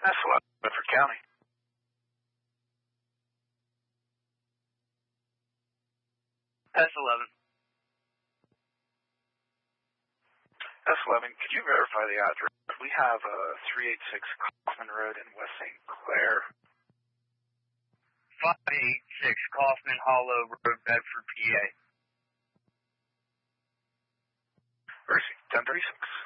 S11, Bedford County. S11. S11, could you verify the address? We have 386 Kaufman Road in West St. Clair. 586 Kaufman Hollow Road, Bedford, PA. Mercy, 1036.